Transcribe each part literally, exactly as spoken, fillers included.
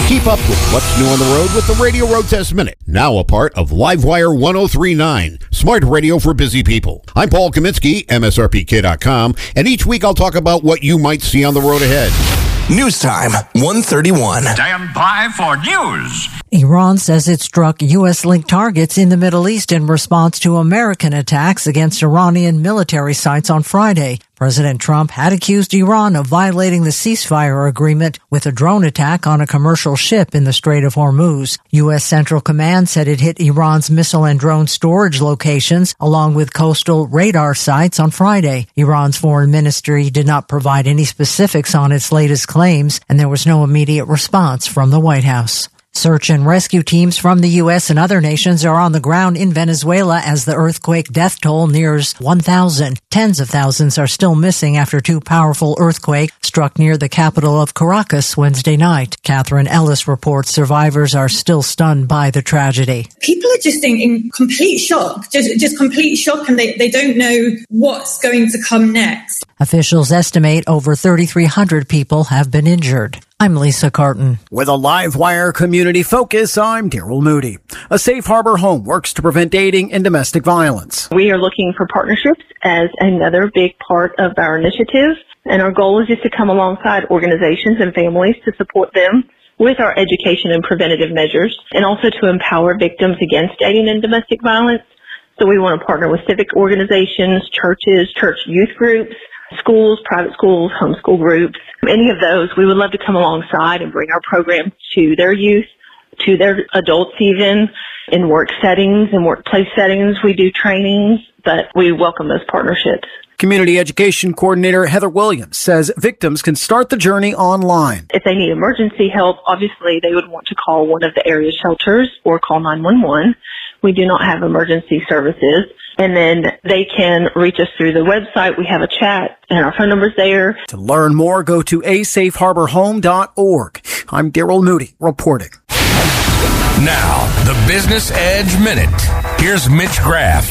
Keep up with what's new on the road with the Radio Road Test Minute, now a part of Livewire ten thirty-nine, smart radio for busy people. I'm Paul Kaminsky, M S R P K dot com, and each week I'll talk about what you might see on the road ahead. News time, one thirty-one. Stand by for news. Iran says it struck U S-linked targets in the Middle East in response to American attacks against Iranian military sites on Friday. President Trump had accused Iran of violating the ceasefire agreement with a drone attack on a commercial ship in the Strait of Hormuz. U S Central Command said it hit Iran's missile and drone storage locations along with coastal radar sites on Friday. Iran's foreign ministry did not provide any specifics on its latest claims, and there was no immediate response from the White House. Search and rescue teams from the U S and other nations are on the ground in Venezuela as the earthquake death toll nears one thousand. Tens of thousands are still missing after two powerful earthquakes struck near the capital of Caracas Wednesday night. Catherine Ellis reports survivors are still stunned by the tragedy. People are just in, in complete shock, just, just complete shock, and they, they don't know what's going to come next. Officials estimate over thirty-three hundred people have been injured. I'm Lisa Carton. With a Livewire community focus, I'm Daryl Moody. A Safe Harbor Home works to prevent dating and domestic violence. We are looking for partnerships as another big part of our initiative, and our goal is just to come alongside organizations and families to support them with our education and preventative measures, and also to empower victims against dating and domestic violence. So we want to partner with civic organizations, churches, church youth groups, schools, private schools, homeschool groups, any of those. We would love to come alongside and bring our program to their youth, to their adults even, in work settings and workplace settings. We do trainings, but we welcome those partnerships. Community Education Coordinator Heather Williams says victims can start the journey online. If they need emergency help, obviously they would want to call one of the area shelters or call nine one one. We do not have emergency services. And then they can reach us through the website. We have a chat and our phone number's there. To learn more, go to a safe harbor home dot org. I'm Daryl Moody reporting. Now, the Business Edge Minute. Here's Mitch Graff.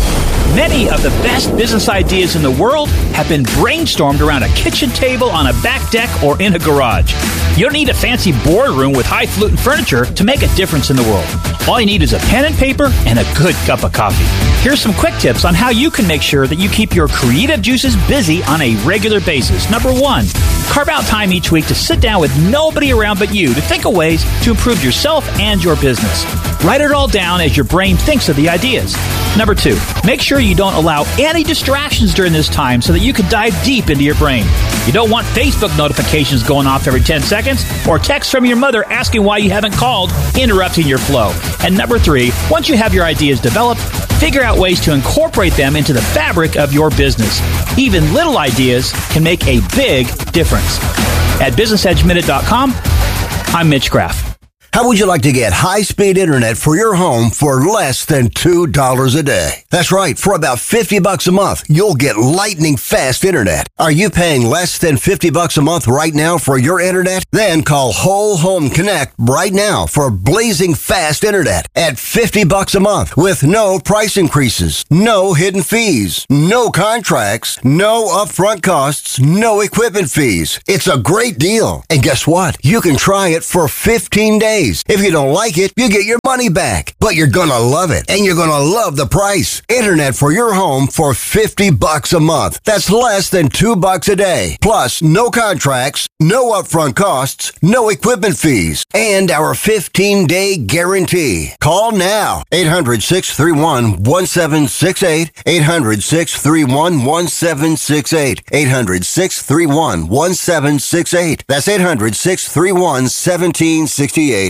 Many of the best business ideas in the world have been brainstormed around a kitchen table, on a back deck, or in a garage. You don't need a fancy boardroom with highfalutin furniture to make a difference in the world. All you need is a pen and paper and a good cup of coffee. Here's some quick tips on how you can make sure that you keep your creative juices busy on a regular basis. Number one, carve out time each week to sit down with nobody around but you to think of ways to improve yourself and your business. Write it all down as your brain thinks of the ideas. Number two, make sure you don't allow any distractions during this time so that you can dive deep into your brain. You don't want Facebook notifications going off every ten seconds or texts from your mother asking why you haven't called, interrupting your flow. And number three, once you have your ideas developed, figure out ways to incorporate them into the fabric of your business. Even little ideas can make a big difference. At business edge minute dot com, I'm Mitch Graff. How would you like to get high-speed internet for your home for less than two dollars a day? That's right. For about fifty bucks a month, you'll get lightning fast internet. Are you paying less than fifty bucks a month right now for your internet? Then call Whole Home Connect right now for blazing fast internet at fifty bucks a month with no price increases, no hidden fees, no contracts, no upfront costs, no equipment fees. It's a great deal. And guess what? You can try it for fifteen days. If you don't like it, you get your money back. But you're gonna love it, and you're gonna love the price. Internet for your home for fifty bucks a month. That's less than two bucks a day. Plus, no contracts, no upfront costs, no equipment fees, and our fifteen-day guarantee. Call now. eight hundred, six three one, one seven six eight. eight hundred, six three one, one seven six eight. eight hundred, six three one, one seven six eight. That's eight hundred, six three one, one seven six eight.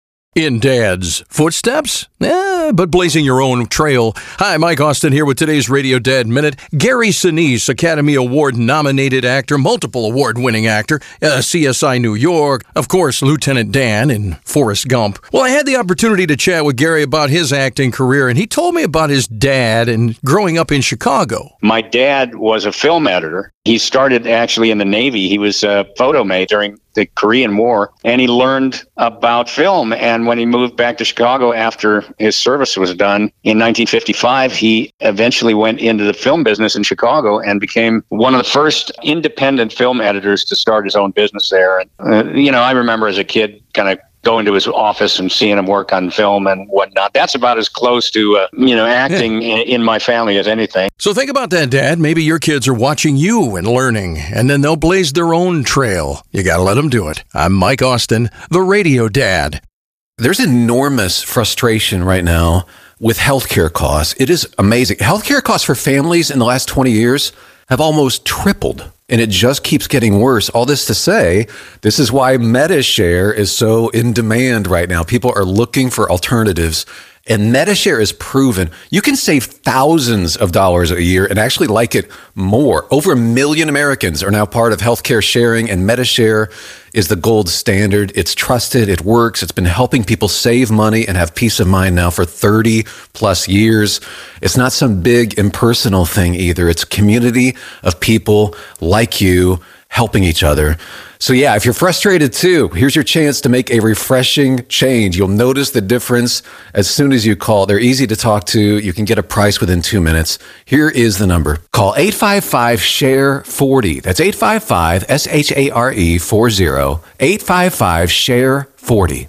In Dad's footsteps? Eh, but blazing your own trail. Hi, Mike Austin here with today's Radio Dad Minute. Gary Sinise, Academy Award-nominated actor, multiple award-winning actor, uh, C S I New York, of course, Lieutenant Dan in Forrest Gump. Well, I had the opportunity to chat with Gary about his acting career, and he told me about his dad and growing up in Chicago. My dad was a film editor. He started actually in the Navy. He was a photo mate during the Korean War, and he learned about film. And when he moved back to Chicago after his service was done in nineteen fifty-five, he eventually went into the film business in Chicago and became one of the first independent film editors to start his own business there. And, uh, you know, I remember as a kid kind of going to his office and seeing him work on film and whatnot. That's about as close to, uh, you know, acting yeah. in, in my family as anything. So think about that, Dad. Maybe your kids are watching you and learning, and then they'll blaze their own trail. You got to let them do it. I'm Mike Austin, the Radio Dad. There's enormous frustration right now with healthcare costs. It is amazing. Healthcare costs for families in the last twenty years have almost tripled, and it just keeps getting worse. All this to say, this is why MediShare is so in demand right now. People are looking for alternatives, and MediShare is proven you can save thousands of dollars a year and actually like it more. Over a million Americans are now part of healthcare sharing, and MediShare is the gold standard. It's trusted. It works. It's been helping people save money and have peace of mind now for thirty plus years. It's not some big impersonal thing either. It's a community of people like you helping each other. So yeah, if you're frustrated too, here's your chance to make a refreshing change. You'll notice the difference as soon as you call. They're easy to talk to. You can get a price within two minutes. Here is the number. Call eight five five, S H A R E, forty. That's eight five five, S H A R E, forty. eight five five, S H A R E, forty.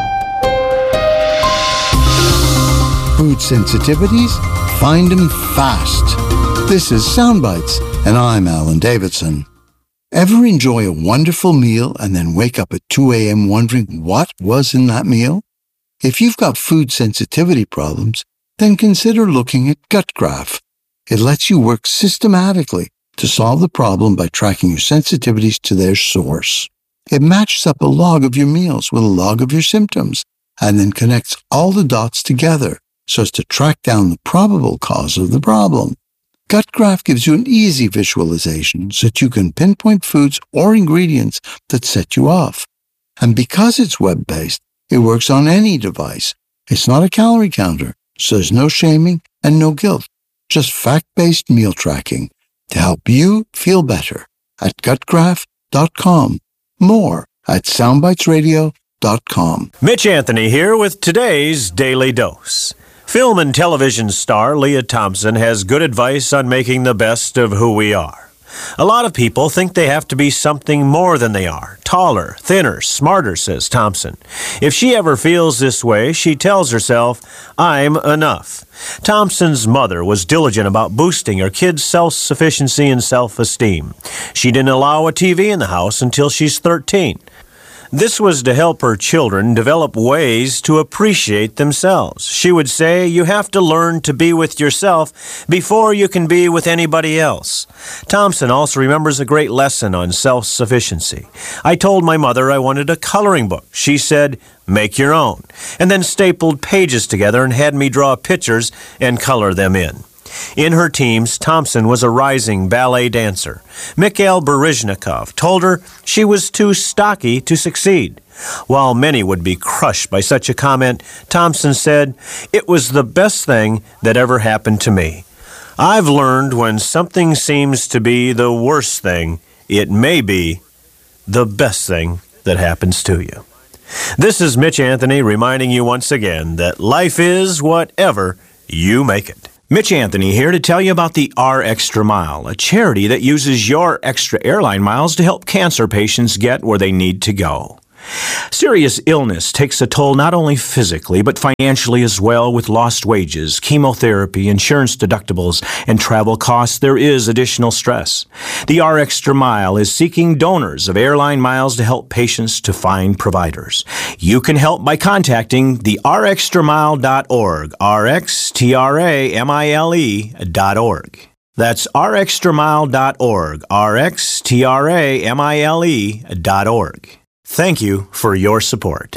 Food sensitivities? Find them fast. This is Soundbites, and I'm Alan Davidson. Ever enjoy a wonderful meal and then wake up at two a.m. wondering what was in that meal? If you've got food sensitivity problems, then consider looking at GutGraph. It lets you work systematically to solve the problem by tracking your sensitivities to their source. It matches up a log of your meals with a log of your symptoms and then connects all the dots together so as to track down the probable cause of the problem. GutGraph gives you an easy visualization so that you can pinpoint foods or ingredients that set you off. And because it's web-based, it works on any device. It's not a calorie counter, so there's no shaming and no guilt. Just fact-based meal tracking to help you feel better at gutgraph dot com. More at soundbites radio dot com. Mitch Anthony here with today's Daily Dose. Film and television star Leah Thompson has good advice on making the best of who we are. A lot of people think they have to be something more than they are. Taller, thinner, smarter, says Thompson. If she ever feels this way, she tells herself, I'm enough. Thompson's mother was diligent about boosting her kids' self-sufficiency and self-esteem. She didn't allow a T V in the house until she's thirteen. This was to help her children develop ways to appreciate themselves. She would say, you have to learn to be with yourself before you can be with anybody else. Thompson also remembers a great lesson on self-sufficiency. I told my mother I wanted a coloring book. She said, make your own, and then stapled pages together and had me draw pictures and color them in. In her teams, Thompson was a rising ballet dancer. Mikhail Baryshnikov told her she was too stocky to succeed. While many would be crushed by such a comment, Thompson said, it was the best thing that ever happened to me. I've learned when something seems to be the worst thing, it may be the best thing that happens to you. This is Mitch Anthony reminding you once again that life is whatever you make it. Mitch Anthony here to tell you about the R Extra Mile, a charity that uses your extra airline miles to help cancer patients get where they need to go. Serious illness takes a toll not only physically, but financially as well. With lost wages, chemotherapy, insurance deductibles, and travel costs, there is additional stress. The R Extra Mile is seeking donors of airline miles to help patients to find providers. You can help by contacting the r extra mile dot org, R X T R A M I L E dot org. That's r extra mile dot org, R X T R A M I L E dot org. Thank you for your support.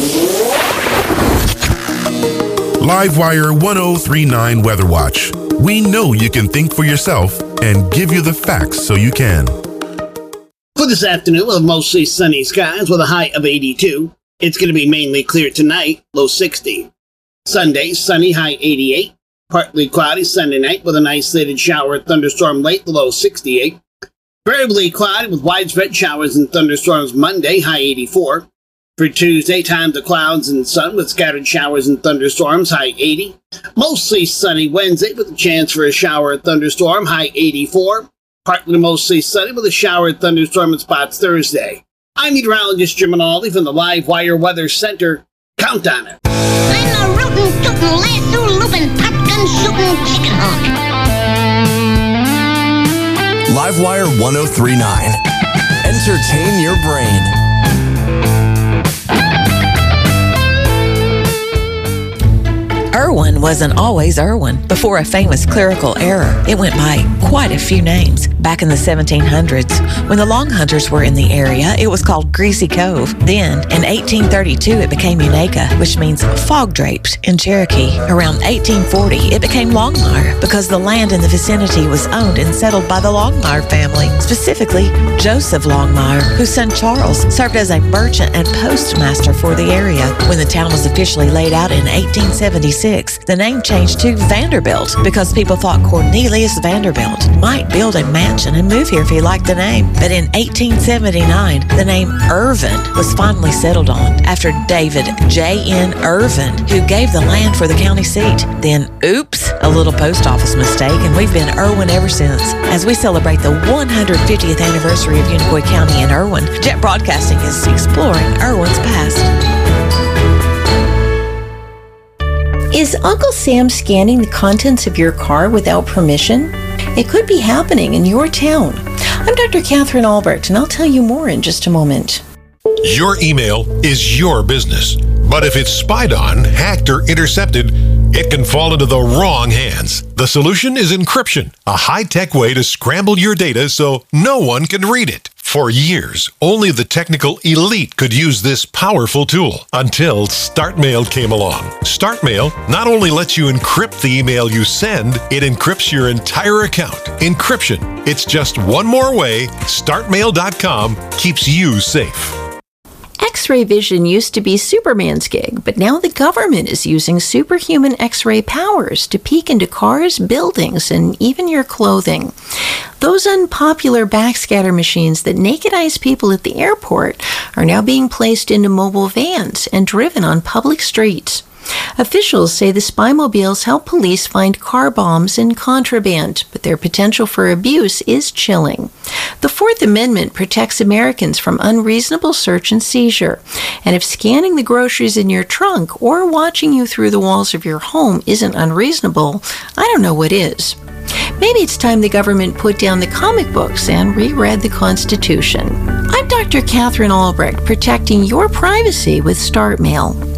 Livewire ten thirty-nine Weather Watch. We know you can think for yourself and give you the facts so you can. For this afternoon, we'll have mostly sunny skies with a high of eighty-two. It's going to be mainly clear tonight, low sixty. Sunday, sunny, high eighty-eight. Partly cloudy Sunday night with an isolated shower or thunderstorm late, the low sixty-eight. Variably cloudy with widespread showers and thunderstorms Monday, high eighty-four. For Tuesday, times of clouds and sun with scattered showers and thunderstorms, high eighty. Mostly sunny Wednesday with a chance for a shower or thunderstorm, high eighty-four. Partly to mostly sunny with a shower or thunderstorm in spots Thursday. I'm meteorologist Jim Minaldi from the Live Wire Weather Center. Count on it. I'm a rootin', tootin', lasso loopin', popgun shootin' chicken hawk. Livewire ten thirty-nine. Entertain your brain. Irwin wasn't always Irwin. Before a famous clerical error, it went by quite a few names. Back in the seventeen hundreds, when the Long Hunters were in the area, it was called Greasy Cove. Then, in eighteen thirty-two, it became Unaka, which means fog draped in Cherokee. Around eighteen forty, it became Longmire because the land in the vicinity was owned and settled by the Longmire family, specifically Joseph Longmire, whose son Charles served as a merchant and postmaster for the area. When the town was officially laid out in eighteen seventy-six, the name changed to Vanderbilt because people thought Cornelius Vanderbilt might build a mansion and move here if he liked the name. But in eighteen seventy-nine, the name Irvin was finally settled on after David J N Irvin, who gave the land for the county seat. Then, oops, a little post office mistake, and we've been Irwin ever since. As we celebrate the one hundred fiftieth anniversary of Unicoi County in Irwin, Jet Broadcasting is exploring Irwin's past. Is Uncle Sam scanning the contents of your car without permission? It could be happening in your town. I'm Doctor Catherine Albrecht, and I'll tell you more in just a moment. Your email is your business, but if it's spied on, hacked, or intercepted, it can fall into the wrong hands. The solution is encryption, a high-tech way to scramble your data so no one can read it. For years, only the technical elite could use this powerful tool until StartMail came along. StartMail not only lets you encrypt the email you send, it encrypts your entire account. Encryption. It's just one more way StartMail dot com keeps you safe. X-ray vision used to be Superman's gig, but now the government is using superhuman X-ray powers to peek into cars, buildings, and even your clothing. Those unpopular backscatter machines that nakedize people at the airport are now being placed into mobile vans and driven on public streets. Officials say the spy-mobiles help police find car bombs and contraband, but their potential for abuse is chilling. The Fourth Amendment protects Americans from unreasonable search and seizure, and if scanning the groceries in your trunk or watching you through the walls of your home isn't unreasonable, I don't know what is. Maybe it's time the government put down the comic books and reread the Constitution. I'm Doctor Catherine Albrecht, protecting your privacy with StartMail.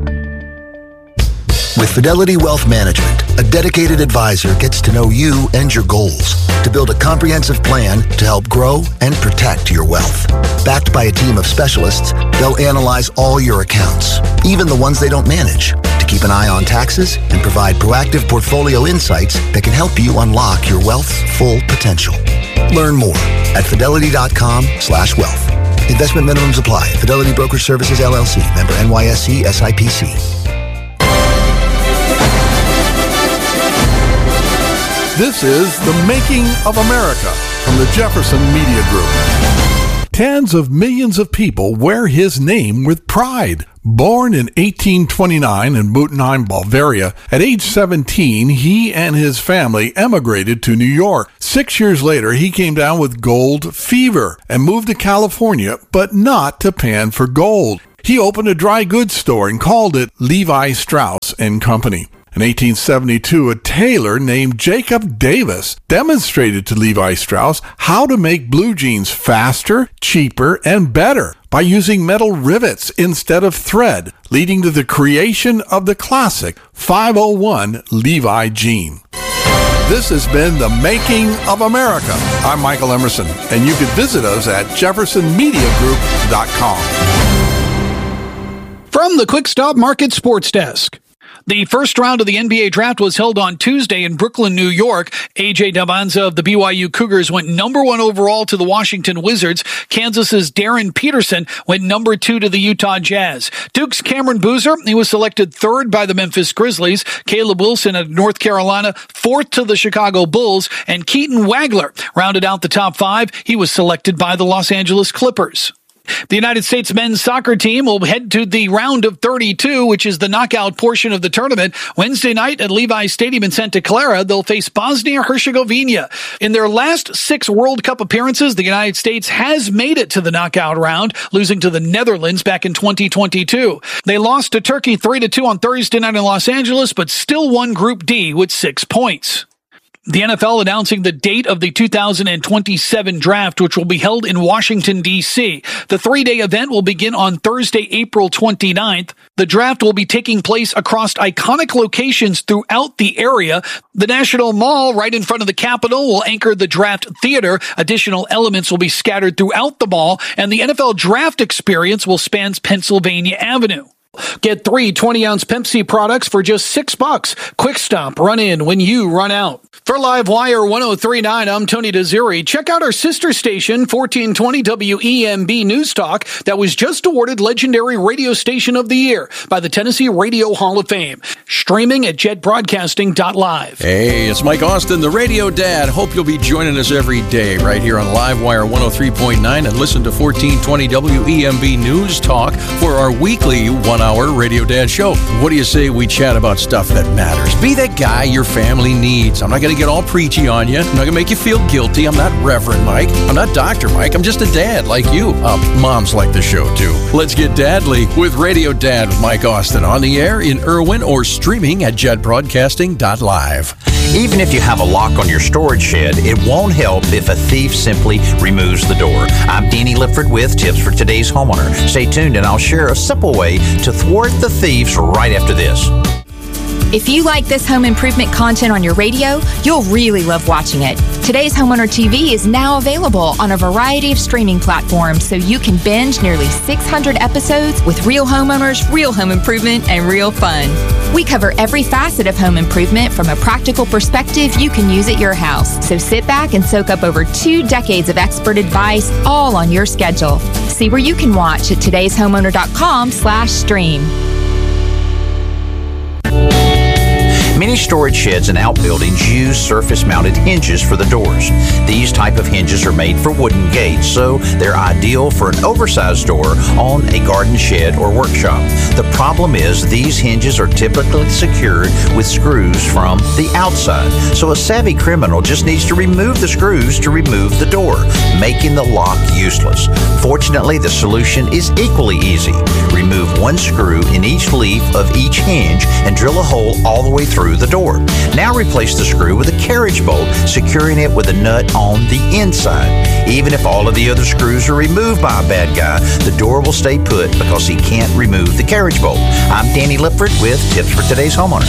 With Fidelity Wealth Management, a dedicated advisor gets to know you and your goals to build a comprehensive plan to help grow and protect your wealth. Backed by a team of specialists, they'll analyze all your accounts, even the ones they don't manage, to keep an eye on taxes and provide proactive portfolio insights that can help you unlock your wealth's full potential. Learn more at fidelity.com slash wealth. Investment minimums apply. Fidelity Brokerage Services, L L C. Member N Y S C S I P C. This is The Making of America from the Jefferson Media Group. Tens of millions of people wear his name with pride. Born in eighteen twenty-nine in Butenheim, Bavaria, at age seventeen, he and his family emigrated to New York. Six years later, he came down with gold fever and moved to California, but not to pan for gold. He opened a dry goods store and called it Levi Strauss and Company. In eighteen seventy-two, a tailor named Jacob Davis demonstrated to Levi Strauss how to make blue jeans faster, cheaper, and better by using metal rivets instead of thread, leading to the creation of the classic five oh one Levi jean. This has been The Making of America. I'm Michael Emerson, and you can visit us at jefferson media group dot com. From the Quick Stop Market Sports Desk. The first round of the N B A draft was held on Tuesday in Brooklyn, New York. A J Dabanza of the B Y U Cougars went number one overall to the Washington Wizards. Kansas's Darren Peterson went number two to the Utah Jazz. Duke's Cameron Boozer, he was selected third by the Memphis Grizzlies. Caleb Wilson of North Carolina, fourth to the Chicago Bulls. And Keaton Wagler rounded out the top five. He was selected by the Los Angeles Clippers. The United States men's soccer team will head to the round of thirty-two, which is the knockout portion of the tournament. Wednesday night at Levi Stadium in Santa Clara, they'll face Bosnia-Herzegovina. In their last six World Cup appearances, the United States has made it to the knockout round, losing to the Netherlands back in twenty twenty-two. They lost to Turkey three to two on Thursday night in Los Angeles, but still won Group D with six points. The N F L announcing the date of the two thousand twenty-seven draft, which will be held in Washington, D C. The three-day event will begin on Thursday, April twenty-ninth. The draft will be taking place across iconic locations throughout the area. The National Mall, right in front of the Capitol, will anchor the draft theater. Additional elements will be scattered throughout the mall, and the N F L draft experience will span Pennsylvania Avenue. Get three twenty-ounce Pepsi products for just six bucks. Quick Stop, run in when you run out. For Livewire one oh three point nine, I'm Tony Desiri. Check out our sister station, fourteen twenty W E M B News Talk, that was just awarded Legendary Radio Station of the Year by the Tennessee Radio Hall of Fame. Streaming at jet broadcasting dot live. Hey, it's Mike Austin, the Radio Dad. Hope you'll be joining us every day right here on Livewire one oh three point nine and listen to fourteen twenty W E M B News Talk for our weekly one-hour Radio Dad show. What do you say we chat about stuff that matters? Be that guy your family needs. I'm not going to get all preachy on you. I'm not going to make you feel guilty. I'm not Reverend Mike. I'm not Doctor Mike. I'm just a dad like you. Uh, moms like the show, too. Let's get dadly with Radio Dad with Mike Austin on the air in Irwin or streaming at jet broadcasting dot live. Even if you have a lock on your storage shed, it won't help if a thief simply removes the door. I'm Danny Lipford with tips for today's homeowner. Stay tuned and I'll share a simple way to thwart the thieves right after this. If you like this home improvement content on your radio, you'll really love watching it. Today's Homeowner T V is now available on a variety of streaming platforms, so you can binge nearly six hundred episodes with real homeowners, real home improvement, and real fun. We cover every facet of home improvement from a practical perspective you can use at your house. So sit back and soak up over two decades of expert advice, all on your schedule. See where you can watch at todays homeowner dot com slash stream. Many storage sheds and outbuildings use surface-mounted hinges for the doors. These type of hinges are made for wooden gates, so they're ideal for an oversized door on a garden shed or workshop. The problem is these hinges are typically secured with screws from the outside, so a savvy criminal just needs to remove the screws to remove the door, making the lock useless. Fortunately, the solution is equally easy. Remove one screw in each leaf of each hinge and drill a hole all the way through the door. Now replace the screw with a carriage bolt, securing it with a nut on the inside. Even if all of the other screws are removed by a bad guy, the door will stay put because he can't remove the carriage bolt. I'm Danny Lipford with tips for today's homeowner.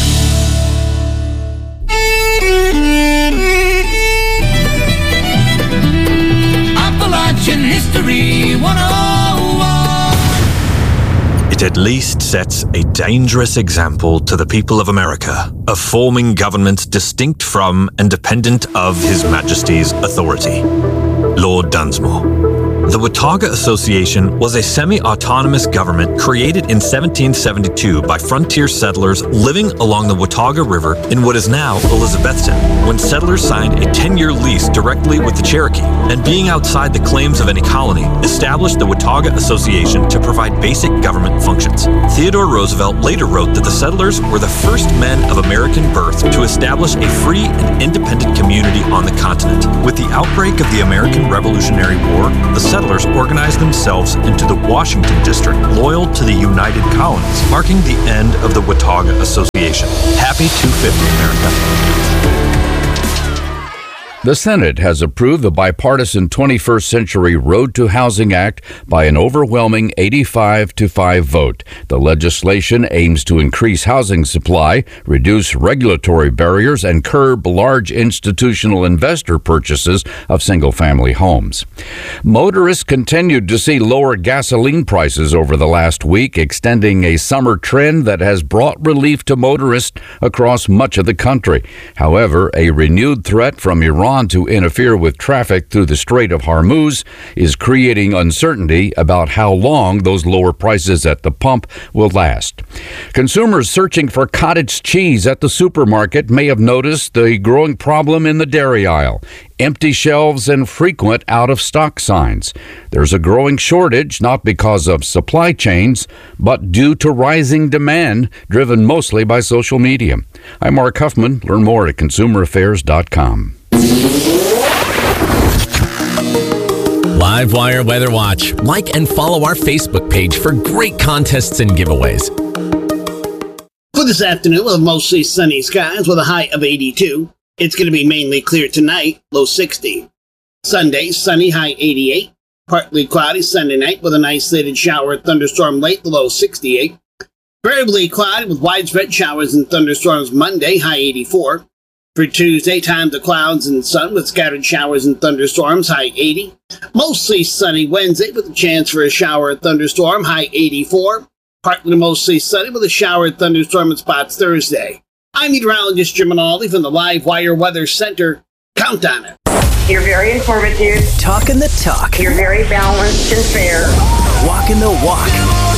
Appalachian History one oh one. It at least sets a dangerous example to the people of America of forming governments distinct from and dependent of His Majesty's authority. Lord Dunsmore. The Watauga Association was a semi-autonomous government created in seventeen seventy-two by frontier settlers living along the Watauga River in what is now Elizabethton, when settlers signed a ten-year lease directly with the Cherokee, and being outside the claims of any colony, established the Watauga Association to provide basic government functions. Theodore Roosevelt later wrote that the settlers were the first men of American birth to establish a free and independent community on the continent. With the outbreak of the American Revolutionary War, the settlers organized themselves into the Washington District, loyal to the United Colonies, marking the end of the Watauga Association. Happy two fifty, America. The Senate has approved the bipartisan twenty-first Century Road to Housing Act by an overwhelming eighty-five to five vote. The legislation aims to increase housing supply, reduce regulatory barriers, and curb large institutional investor purchases of single-family homes. Motorists continued to see lower gasoline prices over the last week, extending a summer trend that has brought relief to motorists across much of the country. However, a renewed threat from Iran Iran to interfere with traffic through the Strait of Hormuz is creating uncertainty about how long those lower prices at the pump will last. Consumers searching for cottage cheese at the supermarket may have noticed the growing problem in the dairy aisle. Empty shelves and frequent out-of-stock signs. There's a growing shortage, not because of supply chains, but due to rising demand, driven mostly by social media. I'm Mark Huffman. Learn more at consumer affairs dot com. Livewire Weather Watch. Like and follow our Facebook page for great contests and giveaways. For this afternoon, we'll have mostly sunny skies with a high of eighty-two. It's going to be mainly clear tonight, low sixty. Sunday, sunny, high eighty-eight. Partly cloudy Sunday night with an isolated shower or thunderstorm late, the low sixty-eight. Variably cloudy with widespread showers and thunderstorms Monday, high eighty-four. For Tuesday, times of clouds and sun with scattered showers and thunderstorms, high eighty. Mostly sunny Wednesday with a chance for a shower or thunderstorm, high eighty-four. Partly mostly sunny with a shower or thunderstorm in spots Thursday. I'm meteorologist Jim Minaldi from the Livewire Weather Center. Count on it. You're very informative. Talking the talk. You're very balanced and fair. Walking the walk.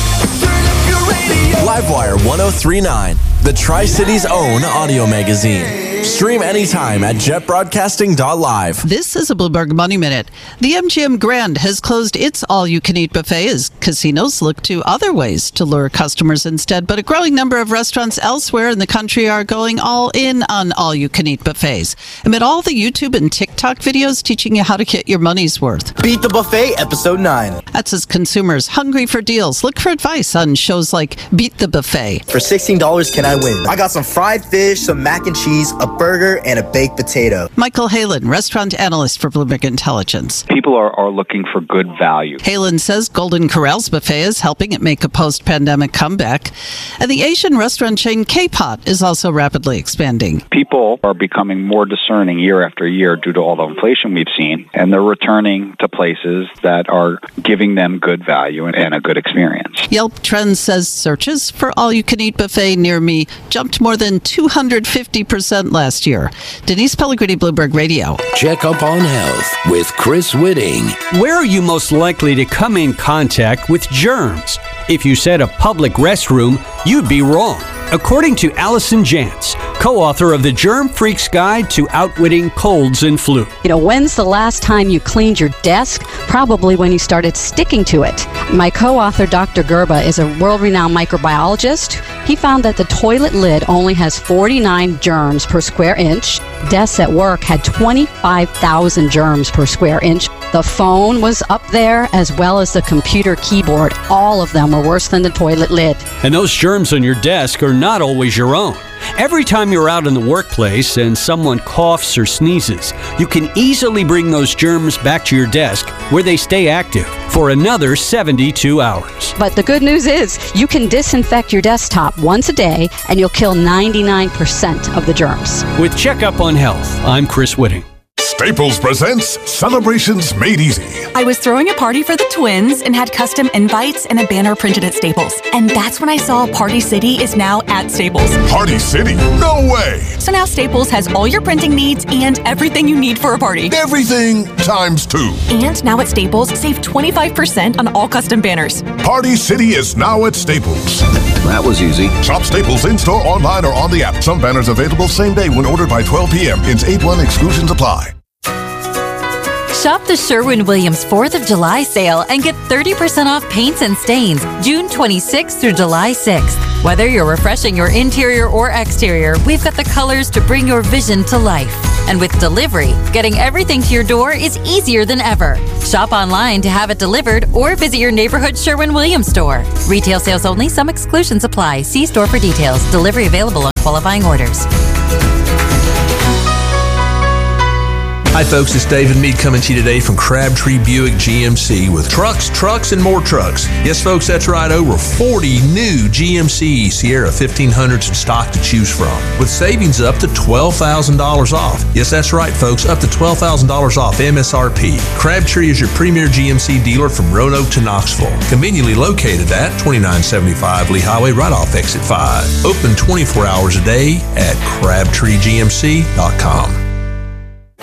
Livewire ten thirty-nine, the Tri-City's own audio magazine. Stream anytime at jet broadcasting dot live. This is a Bloomberg Money Minute. The M G M Grand has closed its all-you-can-eat buffet as casinos look to other ways to lure customers instead. But a growing number of restaurants elsewhere in the country are going all in on all-you-can-eat buffets. Amid all the YouTube and TikTok videos teaching you how to get your money's worth. Beat the Buffet, Episode nine. That's as consumers hungry for deals look for advice on shows like Beat the Buffet. For sixteen dollars, can I win? I got some fried fish, some mac and cheese, a burger, and a baked potato. Michael Halen, restaurant analyst for Bloomberg Intelligence. People are, are looking for good value. Halen says Golden Corral's buffet is helping it make a post-pandemic comeback. And the Asian restaurant chain K-Pot is also rapidly expanding. People are becoming more discerning year after year due to all the inflation we've seen, and they're returning to places that are giving them good value and, and a good experience. Yelp Trends says searches for all-you-can-eat buffet near me jumped more than two hundred fifty percent last year. Denise Pellegrini, Bloomberg Radio. Check up on health with Chris Whitting. Where are you most likely to come in contact with germs? If you said a public restroom, you'd be wrong. According to Allison Jantz, co-author of the Germ Freak's Guide to Outwitting Colds and Flu. You know, when's the last time you cleaned your desk? Probably when you started sticking to it. My co-author, Doctor Gerba, is a world-renowned microbiologist. He found that the toilet lid only has forty-nine germs per square inch. Desks at work had twenty-five thousand germs per square inch. The phone was up there, as well as the computer keyboard. All of them were worse than the toilet lid. And those germs on your desk are not always your own. Every time you're out in the workplace and someone coughs or sneezes, you can easily bring those germs back to your desk where they stay active for another seventy-two hours. But the good news is you can disinfect your desktop once a day and you'll kill ninety-nine percent of the germs. With Checkup on Health, I'm Chris Whitting. Staples presents Celebrations Made Easy. I was throwing a party for the twins and had custom invites and a banner printed at Staples. And that's when I saw Party City is now at Staples. Party City? No way! So now Staples has all your printing needs and everything you need for a party. Everything times two. And now at Staples, save twenty-five percent on all custom banners. Party City is now at Staples. That was easy. Shop Staples in-store, online, or on the app. Some banners available same day when ordered by twelve p.m. Ins eight one exclusions apply. Shop the Sherwin-Williams fourth of July sale and get thirty percent off paints and stains June twenty-sixth through July sixth. Whether you're refreshing your interior or exterior, we've got the colors to bring your vision to life. And with delivery, getting everything to your door is easier than ever. Shop online to have it delivered or visit your neighborhood Sherwin-Williams store. Retail sales only. Some exclusions apply. See store for details. Delivery available on qualifying orders. Hi folks, it's David Mead coming to you today from Crabtree Buick G M C with trucks, trucks, and more trucks. Yes folks, that's right, over forty new G M C Sierra fifteen hundreds in stock to choose from, with savings up to twelve thousand dollars off. Yes, that's right folks, up to twelve thousand dollars off M S R P. Crabtree is your premier G M C dealer from Roanoke to Knoxville, conveniently located at twenty-nine seventy-five Lee Highway right off Exit five. Open twenty-four hours a day at crabtree g m c dot com.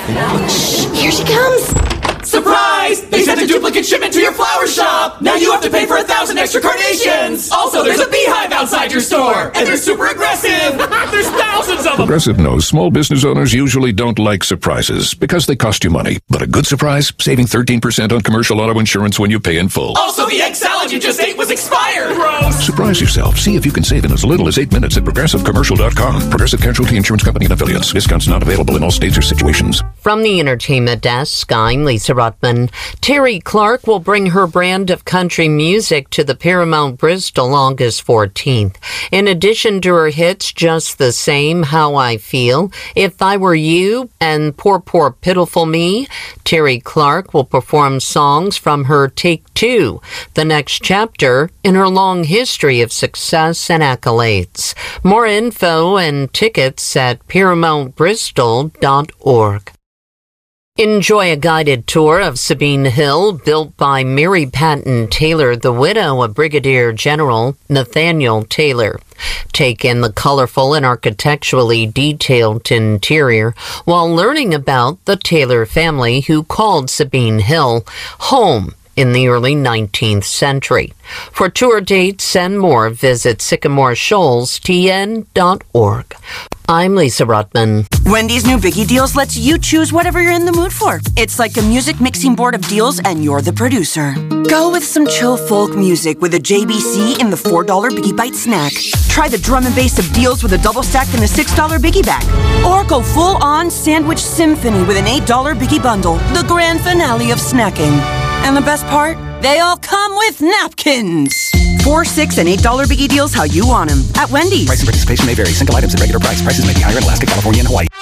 Shh, here she comes. Surprise! They sent a duplicate shipment to your flower shop! Now you have to pay for a thousand extra carnations! Also, there's a beehive outside your store! And they're super aggressive! There's thousands of them! Progressive knows small business owners usually don't like surprises because they cost you money. But a good surprise? Saving thirteen percent on commercial auto insurance when you pay in full. Also, the egg salad you just ate was expired! Gross! Surprise yourself. See if you can save in as little as eight minutes at progressive commercial dot com. Progressive Casualty Insurance Company and Affiliates. Discounts not available in all states or situations. From the entertainment desk, I'm Lisa Ruttman. Terry Clark will bring her brand of country music to the Paramount Bristol August fourteenth. In addition to her hits Just the Same, How I Feel, If I Were You, and Poor Poor Pitiful Me, Terry Clark will perform songs from her Take Two, the next chapter in her long history of success and accolades. More info and tickets at paramount bristol dot org. Enjoy a guided tour of Sabine Hill, built by Mary Patton Taylor, the widow of Brigadier General Nathaniel Taylor. Take in the colorful and architecturally detailed interior while learning about the Taylor family who called Sabine Hill home in the early nineteenth century. For tour dates and more, visit sycamore shoals t n dot org. I'm Lisa Ruttman. Wendy's new Biggie Deals lets you choose whatever you're in the mood for. It's like a music mixing board of deals, and you're the producer. Go with some chill folk music with a J B C in the four dollar Biggie Bite snack. Try the drum and bass of deals with a double stack in the six dollar Biggie Bag. Or go full-on sandwich symphony with an eight dollar Biggie Bundle, the grand finale of snacking. And the best part? They all come with napkins. Four, six, and eight dollar Biggie Deals how you want them at Wendy's. Price and participation may vary. Single items at regular price. Prices may be higher in Alaska, California, and Hawaii.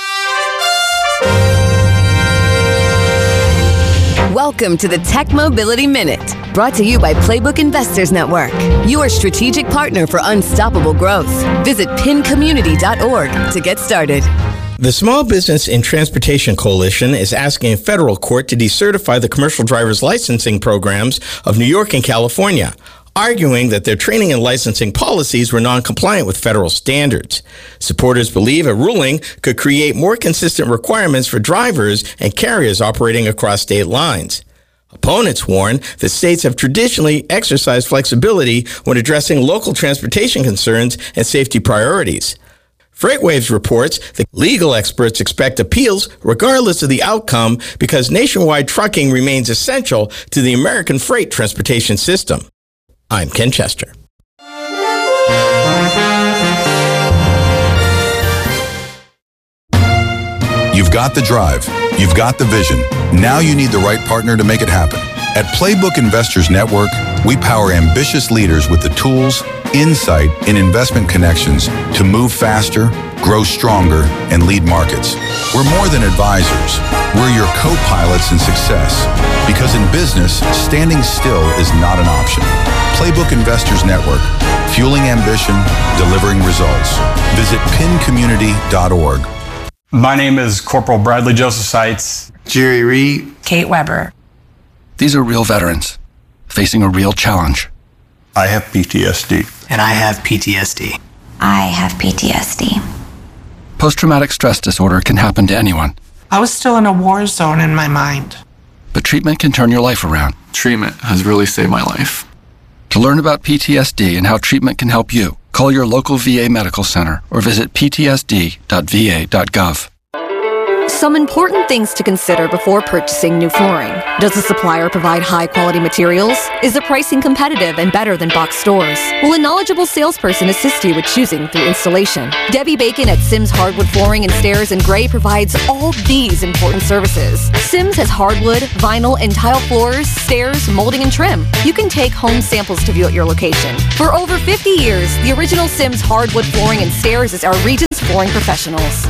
Welcome to the Tech Mobility Minute, brought to you by Playbook Investors Network, your strategic partner for unstoppable growth. Visit pin community dot org to get started. The Small Business in Transportation Coalition is asking a federal court to decertify the commercial driver's licensing programs of New York and California, arguing that their training and licensing policies were non-compliant with federal standards. Supporters believe a ruling could create more consistent requirements for drivers and carriers operating across state lines. Opponents warn that states have traditionally exercised flexibility when addressing local transportation concerns and safety priorities. FreightWaves reports that legal experts expect appeals regardless of the outcome because nationwide trucking remains essential to the American freight transportation system. I'm Ken Chester. You've got the drive. You've got the vision. Now you need the right partner to make it happen. At Playbook Investors Network, we power ambitious leaders with the tools, insight, and investment connections to move faster, grow stronger, and lead markets. We're more than advisors. We're your co-pilots in success. Because in business, standing still is not an option. Playbook Investors Network, fueling ambition, delivering results. Visit pin community dot org. My name is Corporal Bradley Joseph Seitz. Jerry Reed. Kate Weber. These are real veterans facing a real challenge. I have P T S D. And I have P T S D. I have P T S D. Post-traumatic stress disorder can happen to anyone. I was still in a war zone in my mind. But treatment can turn your life around. Treatment has really saved my life. To learn about P T S D and how treatment can help you, call your local V A medical center or visit p t s d dot v a dot gov. Some important things to consider before purchasing new flooring. Does the supplier provide high-quality materials? Is the pricing competitive and better than box stores? Will a knowledgeable salesperson assist you with choosing through installation? Debbie Bacon at Sims Hardwood Flooring and Stairs in Gray provides all these important services. Sims has hardwood, vinyl, and tile floors, stairs, molding, and trim. You can take home samples to view at your location. For over fifty years, the original Sims Hardwood Flooring and Stairs is our region's flooring professionals.